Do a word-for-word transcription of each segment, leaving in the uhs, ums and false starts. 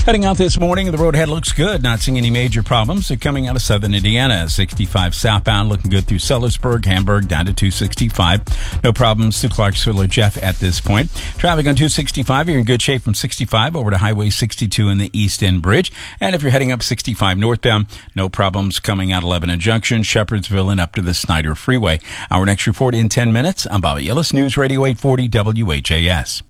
Heading out this morning, the road ahead looks good. Not seeing any major problems. They're coming out of southern Indiana. sixty-five southbound, looking good through Sellersburg, Hamburg, down to two sixty-five. No problems to Clarksville or Jeff at this point. Traffic on two sixty-five, you're in good shape from sixty-five over to Highway sixty-two in the East End Bridge. And if you're heading up sixty-five northbound, no problems coming out of Lebanon Junction, Shepherdsville, and up to the Snyder Freeway. Our next report in ten minutes. I'm Bobby Yillis, News Radio eight forty W H A S.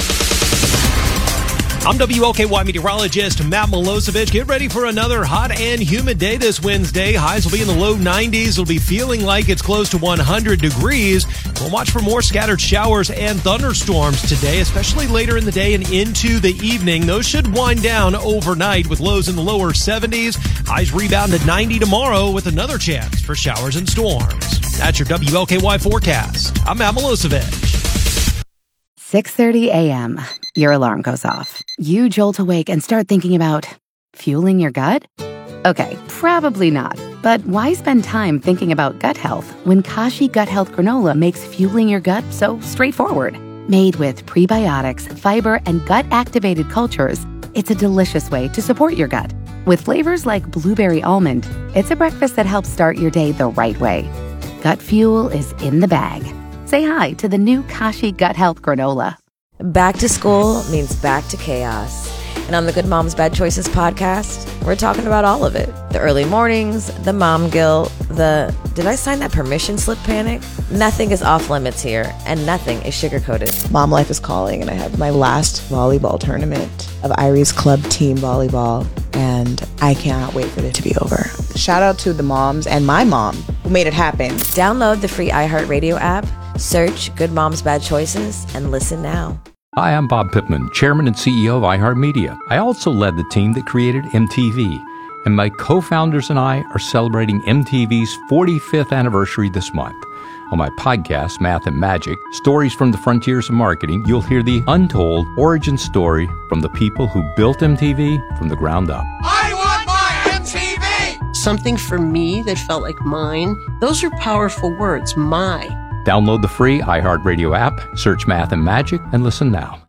I'm W L K Y meteorologist Matt Milosevic. Get ready for another hot and humid day this Wednesday. Highs will be in the low nineties. It'll be feeling like it's close to one hundred degrees. We'll watch for more scattered showers and thunderstorms today, especially later in the day and into the evening. Those should wind down overnight with lows in the lower seventies. Highs rebound to ninety tomorrow with another chance for showers and storms. That's your W L K Y forecast. I'm Matt Milosevic. six thirty a.m. Your alarm goes off. You jolt awake and start thinking about fueling your gut? Okay, probably not. But why spend time thinking about gut health when Kashi Gut Health Granola makes fueling your gut so straightforward? Made with prebiotics, fiber, and gut-activated cultures, it's a delicious way to support your gut. With flavors like blueberry almond, it's a breakfast that helps start your day the right way. Gut fuel is in the bag. Say hi to the new Kashi Gut Health Granola. Back to school means back to chaos. And on the Good Moms Bad Choices podcast, we're talking about all of it. The early mornings, the mom guilt, the did I sign that permission slip panic? Nothing is off limits here, and nothing is sugar-coated. Mom life is calling, and I have my last volleyball tournament of Irie's club team volleyball, and I cannot wait for it to be over. Shout out to the moms and my mom who made it happen. Download the free iHeartRadio app, search Good Moms Bad Choices, and listen now. Hi, I'm Bob Pittman, Chairman and C E O of iHeartMedia. I also led the team that created M T V, and my co-founders and I are celebrating M T V's forty-fifth anniversary this month. On my podcast, Math and Magic, Stories from the Frontiers of Marketing, you'll hear the untold origin story from the people who built M T V from the ground up. I want my M T V! Something for me that felt like mine. Those are powerful words, my. Download the free iHeartRadio app, search Math and Magic, and listen now.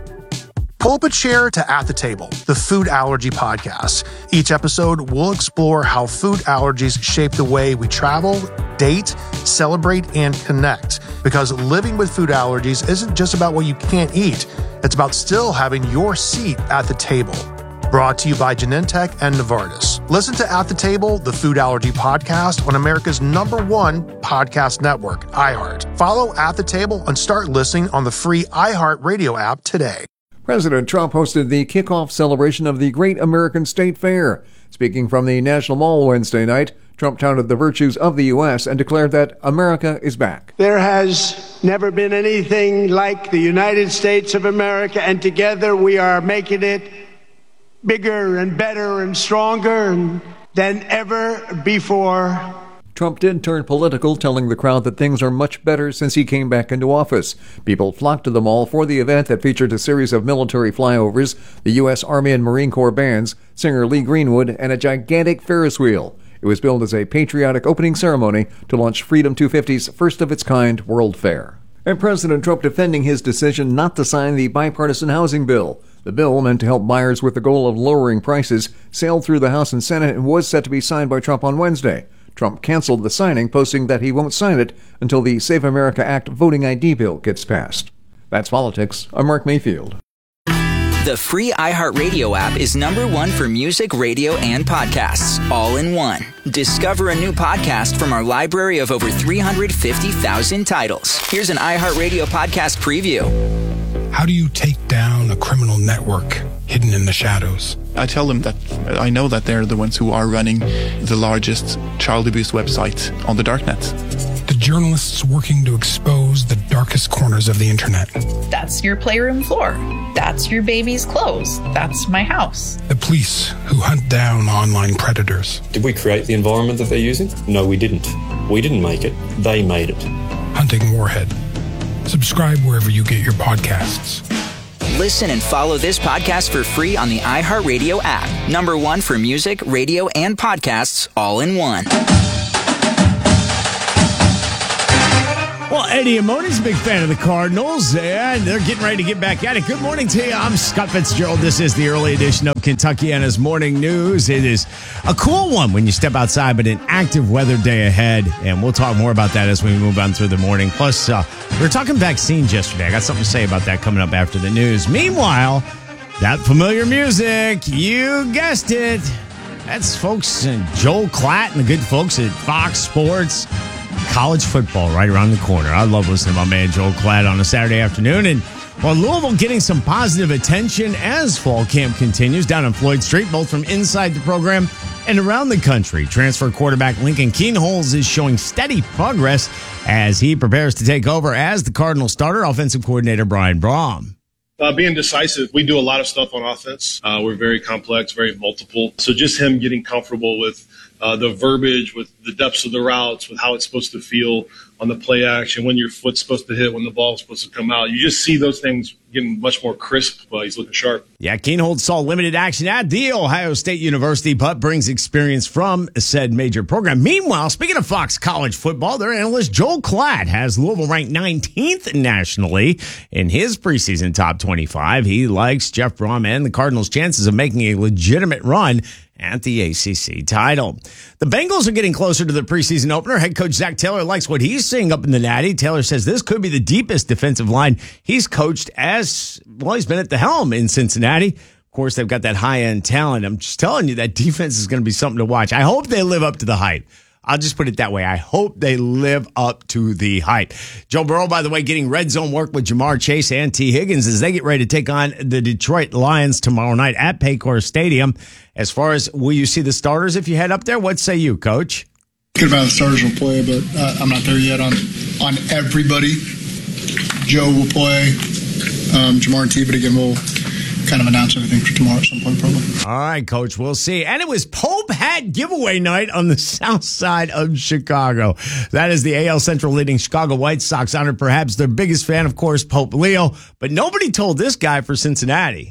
Pull up a chair to At the Table, the food allergy podcast. Each episode, we'll explore how food allergies shape the way we travel, date, celebrate, and connect. Because living with food allergies isn't just about what you can't eat. It's about still having your seat at the table. Brought to you by Genentech and Novartis. Listen to At the Table, the food allergy podcast on America's number one podcast network, iHeart. Follow At the Table and start listening on the free iHeartRadio app today. President Trump hosted the kickoff celebration of the Great American State Fair. Speaking from the National Mall Wednesday night, Trump touted the virtues of the U S and declared that America is back. There has never been anything like the United States of America, and together we are making it bigger and better and stronger than ever before. Trump did turn political, telling the crowd that things are much better since he came back into office. People flocked to the mall for the event that featured a series of military flyovers, the U S Army and Marine Corps bands, singer Lee Greenwood, and a gigantic Ferris wheel. It was billed as a patriotic opening ceremony to launch Freedom two fifty's first-of-its-kind World Fair. And President Trump defending his decision not to sign the bipartisan housing bill. The bill, meant to help buyers with the goal of lowering prices, sailed through the House and Senate and was set to be signed by Trump on Wednesday. Trump canceled the signing, posting that he won't sign it until the Save America Act voting I D bill gets passed. That's politics. I'm Mark Mayfield. The free iHeartRadio app is number one for music, radio, and podcasts, all in one. Discover a new podcast from our library of over three hundred fifty thousand titles. Here's an iHeartRadio podcast preview. How do you take down a criminal network hidden in the shadows? I tell them that I know that they're the ones who are running the largest child abuse website on the darknet. The journalists working to expose the darkest corners of the internet. That's your playroom floor. That's your baby's clothes. That's my house. The police who hunt down online predators. Did we create the environment that they're using? No, we didn't. We didn't make it. They made it. Hunting Warhead. Subscribe wherever you get your podcasts. Listen and follow this podcast for free on the iHeartRadio app. Number one for music, radio, and podcasts, all in one. Well, Eddie Amoni's a big fan of the Cardinals, and they're getting ready to get back at it. Good morning to you. I'm Scott Fitzgerald. This is the early edition of Kentuckiana's Morning News. It is a cool one when you step outside, but an active weather day ahead, and we'll talk more about that as we move on through the morning. Plus, uh, we were talking vaccines yesterday. I got something to say about that coming up after the news. Meanwhile, that familiar music, you guessed it. That's folks and Joel Klatt and the good folks at Fox Sports. College football right around the corner. I love listening to my man Joel Klatt on a Saturday afternoon. And while Louisville getting some positive attention as fall camp continues down on Floyd Street, both from inside the program and around the country. Transfer quarterback Lincoln Kienholz is showing steady progress as he prepares to take over as the Cardinal starter, offensive coordinator Brian Brohm. Uh, being decisive, we do a lot of stuff on offense. Uh, we're very complex, very multiple. So just him getting comfortable with uh, the verbiage, with the depths of the routes, with how it's supposed to feel on the play action, when your foot's supposed to hit, when the ball's supposed to come out. You just see those things getting much more crisp while he's looking sharp. Yeah, Kienholz saw limited action at The Ohio State University, but brings experience from said major program. Meanwhile, speaking of Fox College football, their analyst Joel Klatt has Louisville ranked nineteenth nationally in his preseason top twenty-five. He likes Jeff Brohm and the Cardinals' chances of making a legitimate run at the A C C title. The Bengals are getting closer to the preseason opener. Head coach Zach Taylor likes what he's seeing up in the Natty. Taylor says this could be the deepest defensive line he's coached as, well, he's been at the helm in Cincinnati. Of course, they've got that high-end talent. I'm just telling you, that defense is going to be something to watch. I hope they live up to the hype. I'll just put it that way. I hope they live up to the hype. Joe Burrow, by the way, getting red zone work with Jamar Chase and T. Higgins as they get ready to take on the Detroit Lions tomorrow night at Paycor Stadium. As far as will you see the starters if you head up there? What say you, Coach? Good about the starters will play, but uh, I'm not there yet on on everybody. Joe will play, um, Jamar and T. But again, we'll kind of announce everything for tomorrow at some point, probably. All right, Coach, we'll see. And it was Pope Hat giveaway night on the south side of Chicago. That is the A L Central leading Chicago White Sox honored perhaps their biggest fan, of course, Pope Leo. But nobody told this guy for Cincinnati.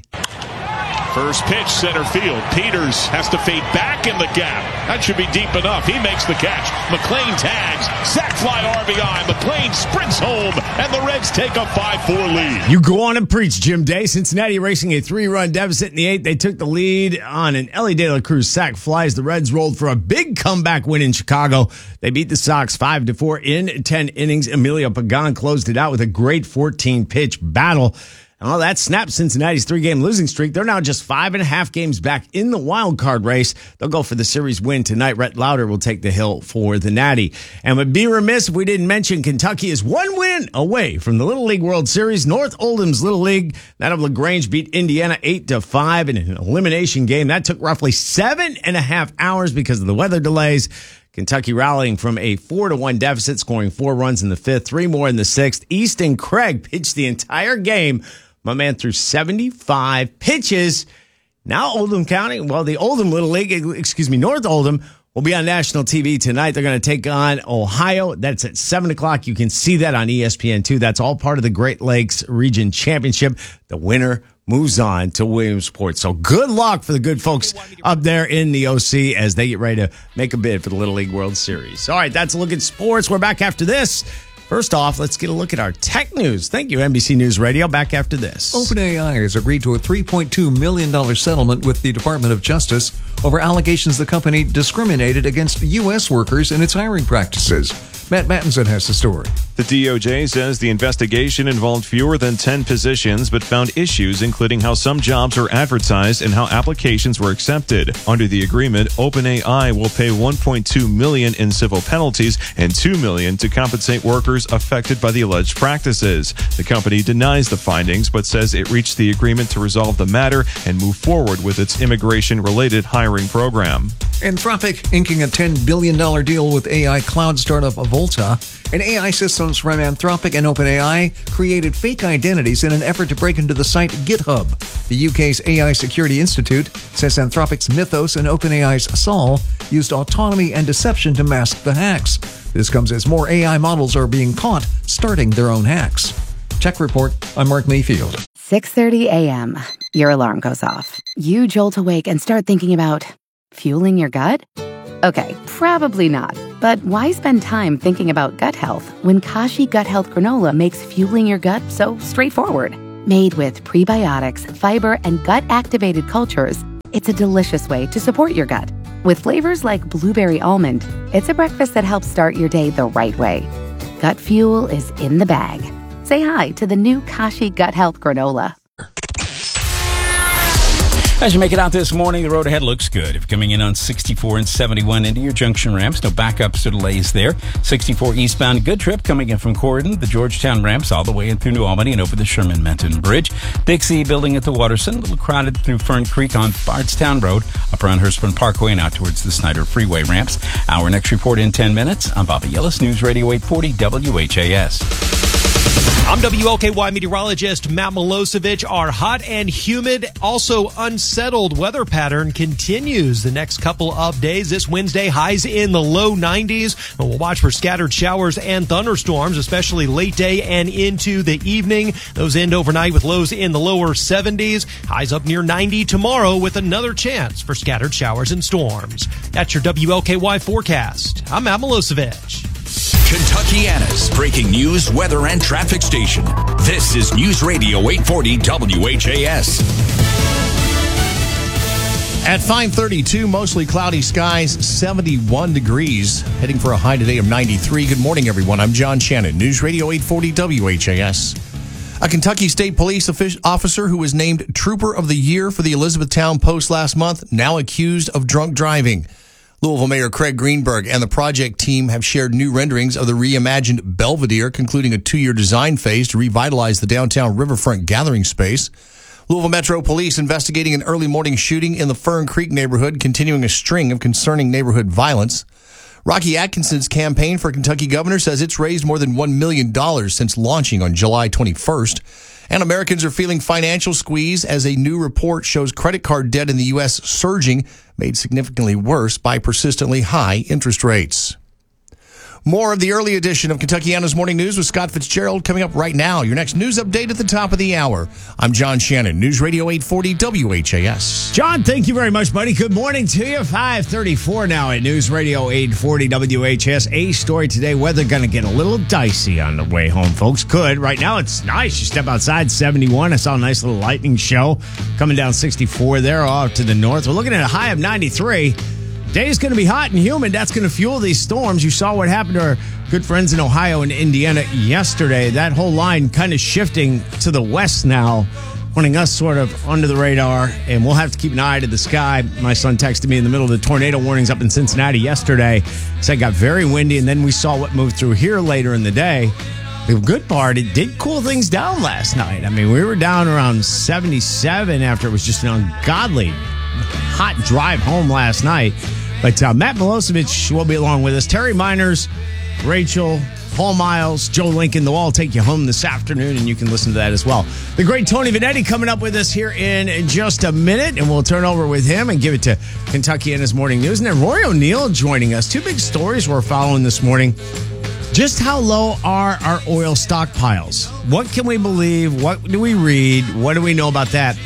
First pitch, center field. Peters has to fade back in the gap. That should be deep enough. He makes the catch. McLean tags. Sack fly R B I. McLean sprints home, and the Reds take a five four lead. You go on and preach, Jim Day. Cincinnati racing a three-run deficit in the eighth. They took the lead on an Ellie De La Cruz sack flies. The Reds rolled for a big comeback win in Chicago. They beat the Sox five to four in ten innings. Emilio Pagan closed it out with a great fourteen-pitch battle. Well, that snapped Cincinnati's three-game losing streak. They're now just five and a half games back in the wild card race. They'll go for the series win tonight. Rhett Lauder will take the hill for the Natty. And would be remiss if we didn't mention Kentucky is one win away from the Little League World Series. North Oldham's Little League, that of LaGrange, beat Indiana eight to five in an elimination game. That took roughly seven and a half hours because of the weather delays. Kentucky rallying from a four to one deficit, scoring four runs in the fifth, three more in the sixth. Easton Craig pitched the entire game. My man threw seventy-five pitches. Now Oldham County, well, the Oldham Little League, excuse me, North Oldham, will be on national T V tonight. They're going to take on Ohio. That's at seven o'clock. You can see that on E S P N two. That's all part of the Great Lakes Region Championship. The winner moves on to Williamsport. So good luck for the good folks up there in the O C as they get ready to make a bid for the Little League World Series. All right, that's a look at sports. We're back after this. First off, let's get a look at our tech news. Thank you, N B C News Radio. Back after this. OpenAI has agreed to a three point two million dollars settlement with the Department of Justice over allegations the company discriminated against U S workers in its hiring practices. Matt Mattinson has the story. The D O J says the investigation involved fewer than ten positions, but found issues including how some jobs are advertised and how applications were accepted. Under the agreement, OpenAI will pay one point two million dollars in civil penalties and two million dollars to compensate workers affected by the alleged practices. The company denies the findings, but says it reached the agreement to resolve the matter and move forward with its immigration-related hiring program. Anthropic inking a ten billion dollars deal with A I cloud startup Volta. And A I systems from Anthropic and OpenAI created fake identities in an effort to break into the site GitHub. The U K's A I Security Institute says Anthropic's Mythos and OpenAI's Sol used autonomy and deception to mask the hacks. This comes as more A I models are being caught starting their own hacks. Tech Report, I'm Mark Mayfield. six thirty a.m. Your alarm goes off. You jolt awake and start thinking about fueling your gut? Okay, probably not. But why spend time thinking about gut health when Kashi Gut Health Granola makes fueling your gut so straightforward? Made with prebiotics, fiber, and gut-activated cultures, it's a delicious way to support your gut. With flavors like blueberry almond, it's a breakfast that helps start your day the right way. Gut fuel is in the bag. Say hi to the new Kashi Gut Health Granola. As you make it out this morning, the road ahead looks good. If you're coming in on sixty-four and seventy-one into your junction ramps, no backups or delays there. sixty-four eastbound, good trip coming in from Corydon, the Georgetown ramps all the way in through New Albany and over the Sherman-Menton Bridge. Dixie building at the Waterson, a little crowded through Fern Creek on Bardstown Road, up around Hurstbourne Parkway and out towards the Snyder Freeway ramps. Our next report in ten minutes. I'm Bobby Yellis, News Radio eight forty W H A S. I'm W L K Y meteorologist Matt Milosevic. Our hot and humid, also unsettled weather pattern continues the next couple of days. This Wednesday, highs in the low nineties. And we'll watch for scattered showers and thunderstorms, especially late day and into the evening. Those end overnight with lows in the lower seventies. Highs up near ninety tomorrow with another chance for scattered showers and storms. That's your W L K Y forecast. I'm Matt Milosevic. Kentuckiana's breaking news, weather, and traffic station. This is News Radio eight forty W H A S. At five thirty-two, mostly cloudy skies, seventy-one degrees, heading for a high today of ninety-three. Good morning, everyone. I'm John Shannon, News Radio eight forty W H A S. A Kentucky State Police officer who was named Trooper of the Year for the Elizabethtown Post last month, now accused of drunk driving. Louisville Mayor Craig Greenberg and the project team have shared new renderings of the reimagined Belvedere, concluding a two-year design phase to revitalize the downtown riverfront gathering space. Louisville Metro Police investigating an early morning shooting in the Fern Creek neighborhood, continuing a string of concerning neighborhood violence. Rocky Atkinson's campaign for Kentucky governor says it's raised more than one million dollars since launching on July twenty-first. And Americans are feeling financial squeeze as a new report shows credit card debt in the U S surging, made significantly worse by persistently high interest rates. More of the early edition of Kentuckiana's Morning News with Scott Fitzgerald coming up right now. Your next news update at the top of the hour. I'm John Shannon, News Radio eight forty W H A S. John, thank you very much, buddy. Good morning to you. five thirty-four now at News Radio eight forty W H S. A story today, weather going to get a little dicey on the way home, folks. Could. Right now, it's nice. You step outside, seventy-one. I saw a nice little lightning show coming down sixty-four there off to the north. We're looking at a high of ninety-three. Day's going to be hot and humid. That's going to fuel these storms. You saw what happened to our good friends in Ohio and Indiana yesterday. That whole line kind of shifting to the west now, putting us sort of under the radar, and we'll have to keep an eye to the sky. My son texted me in the middle of the tornado warnings up in Cincinnati yesterday. Said it got very windy, and then we saw what moved through here later in the day. The good part, it did cool things down last night. I mean, we were down around seventy-seven after it was just an ungodly hot drive home last night. But uh, Matt Milosevic will be along with us. Terry Miners, Rachel, Paul Miles, Joe Lincoln, they'll all take you home this afternoon, and you can listen to that as well. The great Tony Vanetti coming up with us here in just a minute, and we'll turn over with him and give it to Kentuckiana's Morning News. And then Roy O'Neill joining us. Two big stories we're following this morning. Just how low are our oil stockpiles? What can we believe? What do we read? What do we know about that?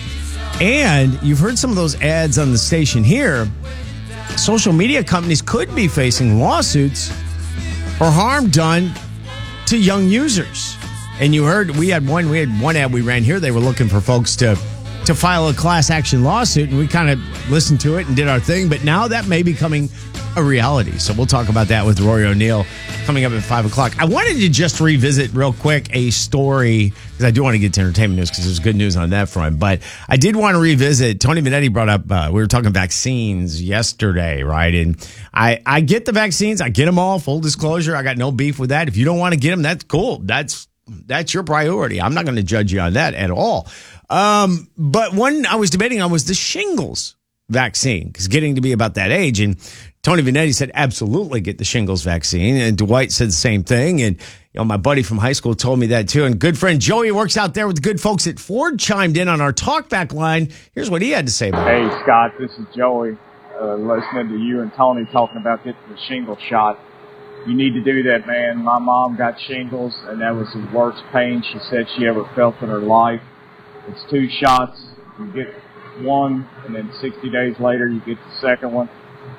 And you've heard some of those ads on the station here. Social media companies could be facing lawsuits for harm done to young users. And you heard we had one we had one ad we ran here. They were looking for folks to to file a class action lawsuit, and we kind of listened to it and did our thing. But now that may be becoming a reality. So we'll talk about that with Roy O'Neill coming up at five o'clock. I wanted to just revisit real quick a story, because I do want to get to entertainment news because there's good news on that front. But I did want to revisit, Tony Vanetti brought up, uh, we were talking vaccines yesterday, right? And I, I get the vaccines. I get them all, full disclosure. I got no beef with that. If you don't want to get them, that's cool. That's that's your priority. I'm not going to judge you on that at all. Um, but one I was debating on was the shingles vaccine, because getting to be about that age. And Tony Vanetti said, absolutely get the shingles vaccine. And Dwight said the same thing. And, you know, my buddy from high school told me that too. And good friend Joey works out there with the good folks at Ford chimed in on our talkback line. Here's what he had to say about it. Hey, Scott, this is Joey, uh, listening to you and Tony talking about getting the shingles shot. You need to do that, man. My mom got shingles, and that was the worst pain she said she ever felt in her life. It's two shots. You get one, and then sixty days later, you get the second one.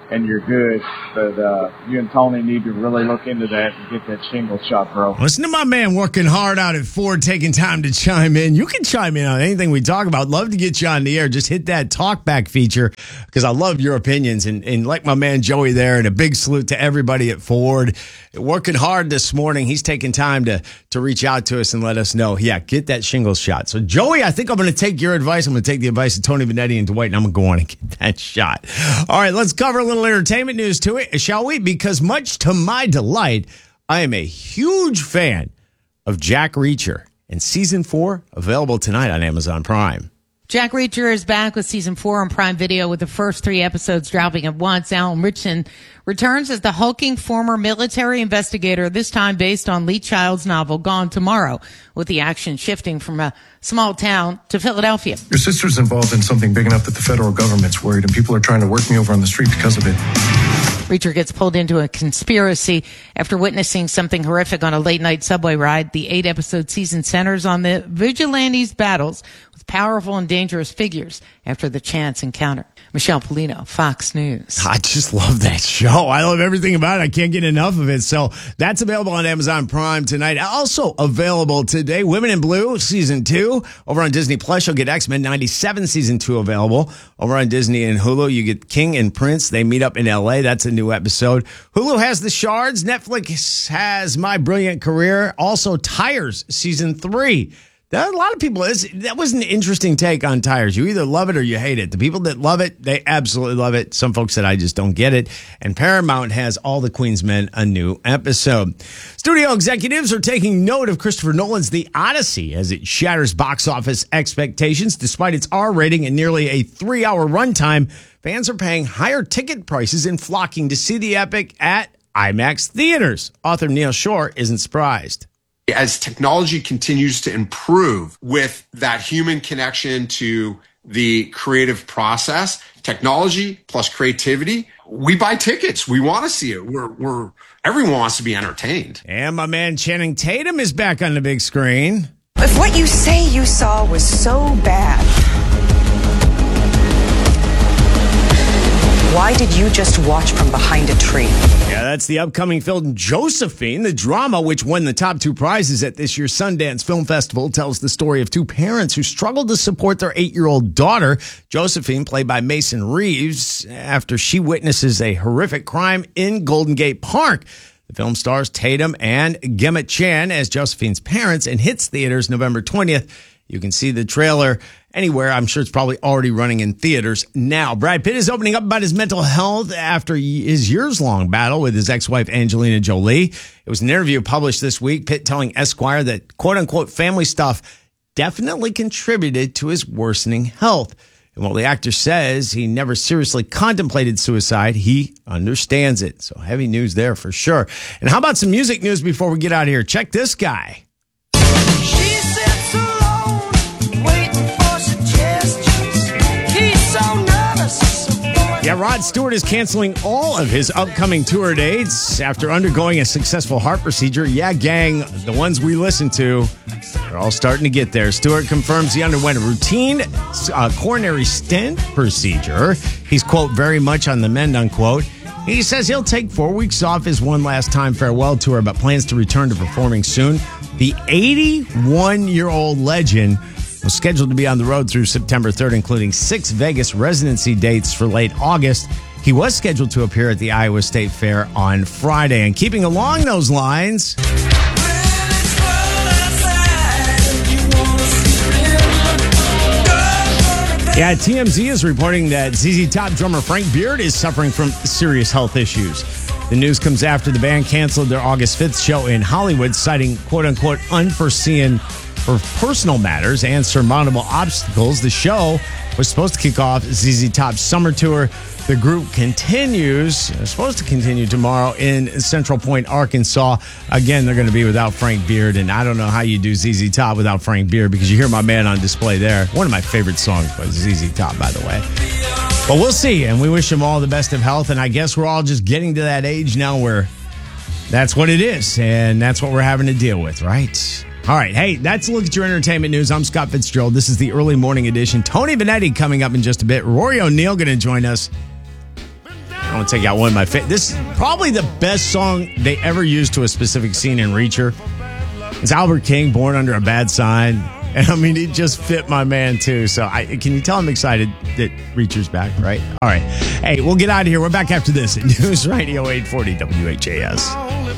and you're good. But uh, you and Tony need to really look into that and get that shingle shot, bro. Listen to my man working hard out at Ford, taking time to chime in. You can chime in on anything we talk about. Love to get you on the air. Just hit that talkback feature because I love your opinions. And, and like my man Joey there, and a big salute to everybody at Ford. Working hard this morning. He's taking time to, to reach out to us and let us know. Yeah, get that shingles shot. So, Joey, I think I'm going to take your advice. I'm going to take the advice of Tony Benetti and Dwight, and I'm going to go on and get that shot. All right, let's cover a little entertainment news to it, shall we? Because much to my delight, I am a huge fan of Jack Reacher. And season four, available tonight on Amazon Prime. Jack Reacher is back with season four on Prime Video, with the first three episodes dropping at once. Alan Ritchson returns as the hulking former military investigator, this time based on Lee Child's novel Gone Tomorrow, with the action shifting from a small town to Philadelphia. Your sister's involved in something big enough that the federal government's worried, and people are trying to work me over on the street because of it. Reacher gets pulled into a conspiracy after witnessing something horrific on a late-night subway ride. The eight-episode season centers on the vigilantes' battles with powerful and dangerous figures after the chance encounter. Michelle Polino, Fox News. I just love that show. I love everything about it. I can't get enough of it. So that's available on Amazon Prime tonight. Also available today, Women in Blue Season two. Over on Disney Plus, you'll get X-Men ninety-seven Season two available. Over on Disney and Hulu, you get King and Prince. They meet up in L A. That's a new episode. Hulu has The Shards. Netflix has My Brilliant Career. Also, Tires Season three. There are a lot of people, that was an interesting take on Tires. You either love it or you hate it. The people that love it, they absolutely love it. Some folks said, I just don't get it. And Paramount has All the Queen's Men, a new episode. Studio executives are taking note of Christopher Nolan's The Odyssey as it shatters box office expectations. Despite its R rating and nearly a three-hour runtime, fans are paying higher ticket prices and flocking to see the epic at IMAX theaters. Author Neil Shore isn't surprised. As technology continues to improve with that human connection to the creative process, technology plus creativity, we buy tickets. We want to see it. We're, we're, everyone wants to be entertained. And my man Channing Tatum is back on the big screen. If what you say you saw was so bad, why did you just watch from behind a tree? Yeah, that's the upcoming film Josephine. The drama, which won the top two prizes at this year's Sundance Film Festival, tells the story of two parents who struggled to support their eight-year-old daughter, Josephine, played by Mason Reeves, after she witnesses a horrific crime in Golden Gate Park. The film stars Tatum and Gemma Chan as Josephine's parents and hits theaters November twentieth. You can see the trailer anywhere. I'm sure it's probably already running in theaters now. Brad Pitt is opening up about his mental health after his years-long battle with his ex-wife Angelina Jolie. It was an interview published this week, Pitt telling Esquire that quote-unquote family stuff definitely contributed to his worsening health. And while the actor says he never seriously contemplated suicide, he understands it. So heavy news there for sure. And how about some music news before we get out of here? Check this guy. Yeah, Rod Stewart is canceling all of his upcoming tour dates after undergoing a successful heart procedure. Yeah, gang, the ones we listen to are all starting to get there. Stewart confirms he underwent a routine uh, coronary stent procedure. He's, quote, very much on the mend, unquote. He says he'll take four weeks off his one last time farewell tour, but plans to return to performing soon. The eighty-one-year-old legend was scheduled to be on the road through September third, including six Vegas residency dates for late August. He was scheduled to appear at the Iowa State Fair on Friday. And keeping along those lines, yeah, T M Z is reporting that Z Z Top drummer Frank Beard is suffering from serious health issues. The news comes after the band canceled their August fifth show in Hollywood, citing quote-unquote unforeseen for personal matters and surmountable obstacles. The show was supposed to kick off Z Z Top's summer tour. The group continues, is supposed to continue tomorrow in Central Point, Arkansas. Again, they're going to be without Frank Beard, and I don't know how you do Z Z Top without Frank Beard, because you hear my man on display there. One of my favorite songs by Z Z Top, by the way. But we'll see, and we wish him all the best of health, and I guess we're all just getting to that age now where that's what it is, and that's what we're having to deal with, right? All right, hey, that's a look at your entertainment news. I'm Scott Fitzgerald. This is the early morning edition. Tony Benetti coming up in just a bit. Rory O'Neill going to join us. I'm going to take out one of my favorite. This is probably the best song they ever used to a specific scene in Reacher. It's Albert King, Born Under a Bad Sign. And I mean, it just fit my man, too. So I, can you tell I'm excited that Reacher's back, right? All right. Hey, we'll get out of here. We're back after this at News Radio eight forty W H A S.